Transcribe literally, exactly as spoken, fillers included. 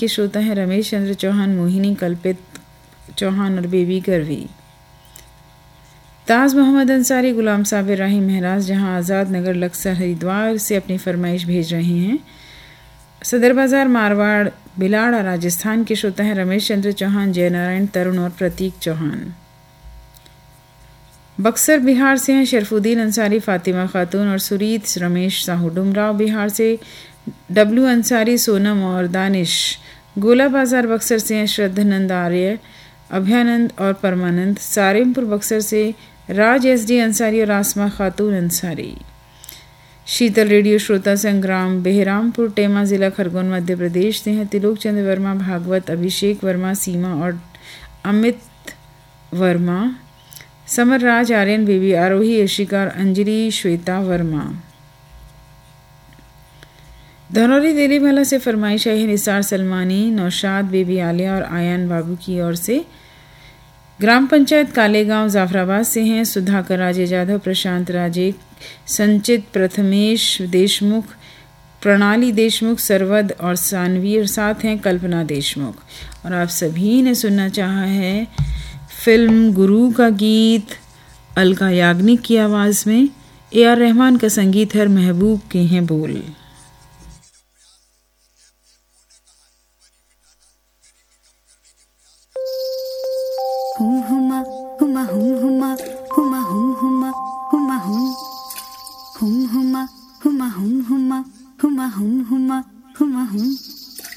के श्रोता हैं रमेश चंद्र चौहान, मोहिनी, कल्पित चौहान और बेबी गर्वी। ताज मोहम्मद अंसारी, गुलाम साबिर राही महराज जहां आज़ाद नगर लक्सर हरिद्वार से अपनी फरमाइश भेज रहे हैं। सदर बाजार मारवाड़ बिलाड़ा राजस्थान के श्रोता हैं रमेश चंद्र चौहान, जयनारायण, तरुण और प्रतीक चौहान। बक्सर बिहार से हैं शरफुद्दीन अंसारी, फातिमा खातून और सुरीत रमेश साहू। डुमराव बिहार से डब्लू अंसारी, सोनम और दानिश। गोला बाजार बक्सर से हैं श्रद्धानंद आर्य, अभयानंद और परमानंद। सारिमपुर बक्सर से राज एस डी अंसारी और आसमा खातून अंसारी। शीतल रेडियो श्रोता संग्राम बेहरामपुर टेमा जिला खरगोन मध्य प्रदेश से हैं तिलोक चंद्र वर्मा, भागवत, अभिषेक वर्मा, सीमा और अमित वर्मा। समर राज, आर्यन, बेबी आरोही, यशिका और अंजलि श्वेता वर्मा। धनौरी देली भला से फरमाइश आई है निसार सलमानी, नौशाद, बेबी आलिया और आयान बाबू की ओर से। ग्राम पंचायत कालेगांव जाफराबाद से हैं सुधाकर राजे जाधव, प्रशांत राजे, संचित प्रथमेश देशमुख, प्रणाली देशमुख, सरवद और सानवी और साथ हैं कल्पना देशमुख। और आप सभी ने सुनना चाहा है फिल्म गुरु का गीत अलका याग्निक की आवाज़ में। ए आर रहमान का संगीत है, महबूब के हैं बोल। हुमा हुमा हुमा हुमा हुमा